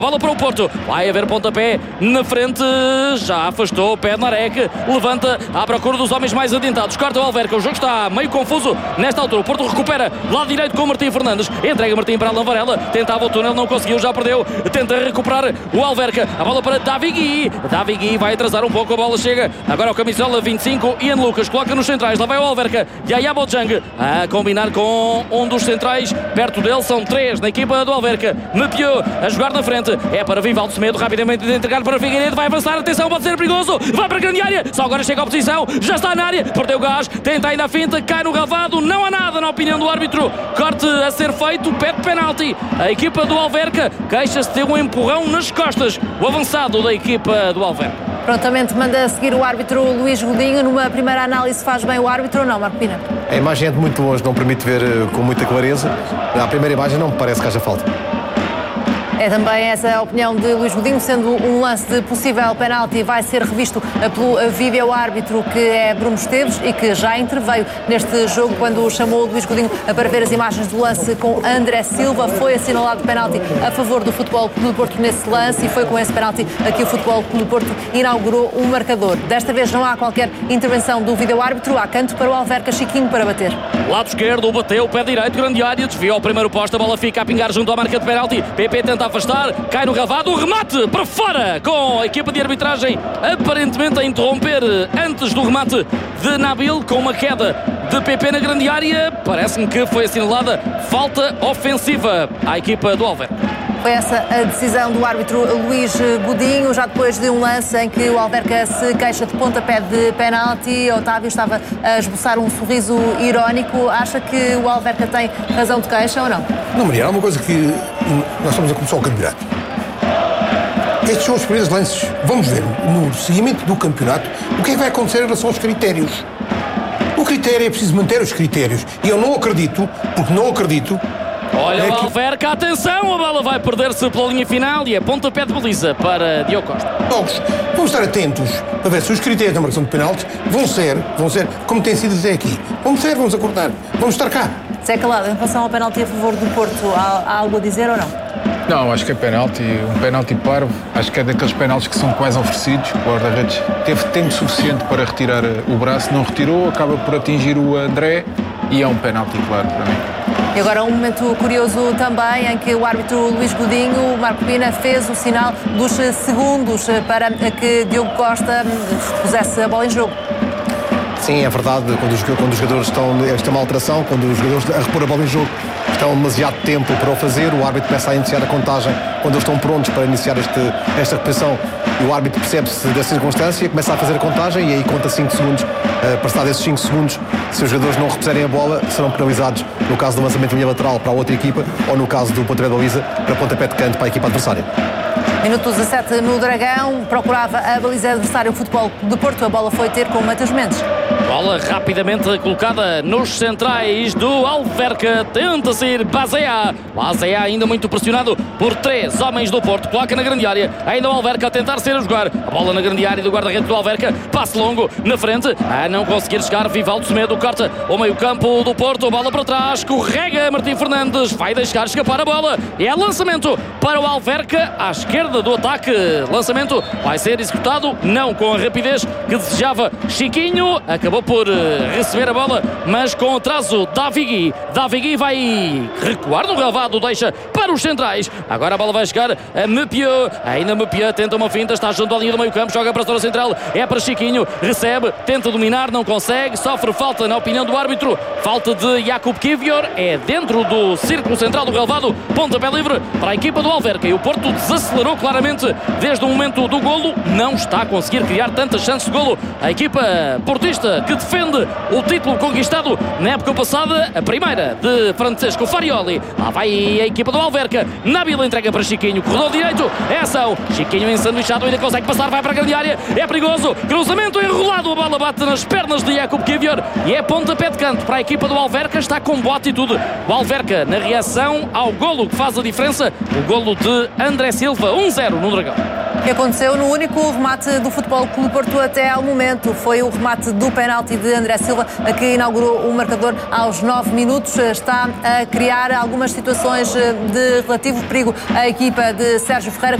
Bola para o Porto, vai haver pontapé na frente, já afastou, pé de Narek, levanta à procura dos homens mais adiantados, corta o Alverca, o jogo está meio confuso nesta altura, o Porto recupera lado direito com o Martim Fernandes, entrega Martim para Alan Varela, tentava o túnel, não conseguiu, já perdeu, tenta recuperar o Alverca, a bola para Davi Gui vai atrasar um pouco, a bola chega agora ao camisola 25, Ian Lucas, coloca nos centrais, lá vai o Alverca, Yaya Bojang a combinar com um dos centrais, perto dele são 3 na equipa do Alverca, Mepieu a jogar na frente, é para Vivaldo Semedo, rapidamente de entregar para Figueiredo, vai avançar, atenção, pode ser perigoso, vai para a grande área, só agora chega a oposição, já está na área, perdeu o gás, tenta ainda a finta, cai no relvado, não há nada na opinião do árbitro, corte a ser feito, pede penalti, a equipa do Alverca queixa-se de um empurrão nas costas, o avançado da equipa do Alverca. Prontamente manda seguir o árbitro Luís Godinho, numa primeira análise faz bem o árbitro ou não, Marco Pina? A imagem é de muito longe, não permite ver com muita clareza, a primeira imagem não me parece que haja falta. É também essa a opinião de Luís Godinho, sendo um lance de possível penalti, vai ser revisto pelo vídeo-árbitro que é Bruno Esteves e que já interveio neste jogo quando chamou Luís Godinho para ver as imagens do lance com André Silva. Foi assinalado penalti a favor do Futebol Clube do Porto nesse lance e foi com esse penalti que o Futebol Clube do Porto inaugurou o marcador. Desta vez não há qualquer intervenção do vídeo-árbitro, há canto para o Alverca, Chiquinho para bater. Lado esquerdo, bateu, pé direito, grande área, desviou ao primeiro posto, a bola fica a pingar junto à marca de penalti, PP tenta afastar, cai no relvado, o remate para fora com a equipa de arbitragem aparentemente a interromper antes do remate de Nabil com uma queda de PP na grande área, parece-me que foi assinalada falta ofensiva à equipa do Alverca. Foi essa a decisão do árbitro Luís Godinho, já depois de um lance em que o Alverca se queixa de pontapé de penalti. Otávio estava a esboçar um sorriso irónico. Acha que o Alverca tem razão de queixa ou não? Não, Maria, há uma coisa que nós estamos a começar o campeonato. Estes são os primeiros lances. Vamos ver, no seguimento do campeonato, o que é que vai acontecer em relação aos critérios. O critério é preciso manter os critérios. E eu não acredito, porque não acredito. Olha o Alverca, atenção, a bola vai perder-se pela linha final e é pontapé de baliza para Diogo Costa. Vamos estar atentos para ver se os critérios da marcação de penaltis vão ser como tem sido até aqui. Vamos acordar, vamos estar cá. Zé Calado, em relação ao penalti a favor do Porto, há algo a dizer ou não? Não, acho que é penalti, um penalti parvo. Acho que é daqueles penaltis que são quase oferecidos. O guarda-redes teve tempo suficiente para retirar o braço, não retirou, acaba por atingir o André e é um penalti claro para mim. E agora um momento curioso também em que o árbitro Luís Godinho, Marco Pina, fez o sinal dos segundos para que Diogo Costa pusesse a bola em jogo. Sim, é verdade, quando os jogadores estão, esta é uma alteração, quando os jogadores a repor a bola em jogo estão demasiado tempo para o fazer, o árbitro começa a iniciar a contagem quando eles estão prontos para iniciar esta repetição e o árbitro percebe-se dessa circunstância, começa a fazer a contagem e aí conta 5 segundos, passado esses 5 segundos, se os jogadores não repuserem a bola, serão penalizados no caso do lançamento de linha lateral para a outra equipa ou no caso do pontapé de baliza para pontapé de canto para a equipa adversária. Minuto 17 no Dragão, procurava a baliza adversária o Futebol do Porto, a bola foi ter com o Matheus Mendes. Bola rapidamente colocada nos centrais do Alverca, tenta sair Bazea ainda muito pressionado por 3 homens do Porto, coloca na grande área, ainda o Alverca a tentar sair a jogar, a bola na grande área do guarda-redes do Alverca, passe longo na frente, a não conseguir chegar, Vivaldo Semedo corta o meio campo do Porto, bola para trás, escorrega Martim Fernandes, vai deixar escapar a bola, e é lançamento para o Alverca à esquerda do ataque, lançamento vai ser executado, não com a rapidez que desejava Chiquinho, acabou por receber a bola, mas com atraso Davi Gui vai recuar no relvado, deixa para os centrais, agora a bola vai chegar a Mepieu, ainda Mepieu tenta uma finta, está junto à linha do meio campo, joga para a zona central, é para Chiquinho, recebe, tenta dominar, não consegue, sofre falta na opinião do árbitro, falta de Jakub Kivior, é dentro do círculo central do relvado, pontapé livre para a equipa do Alverca e o Porto desacelerou claramente desde o momento do golo, não está a conseguir criar tantas chances de golo, a equipa portista que defende o título conquistado na época passada, a primeira de Francesco Farioli, lá vai a equipa do Alverca, Nabil entrega para Chiquinho, corredor direito, é ação, Chiquinho ensanduichado, ainda consegue passar, vai para a grande área, é perigoso, cruzamento enrolado, a bola bate nas pernas de Jakub Kivior e é pontapé de canto para a equipa do Alverca, está com boa atitude o Alverca na reação ao golo que faz a diferença, o golo de André Silva, 1-0 no Dragão. que aconteceu no único remate do Futebol Clube Porto até ao momento. Foi o remate do penalti de André Silva, que inaugurou o marcador aos 9 minutos. Está a criar algumas situações de relativo perigo a equipa de Sérgio Ferreira.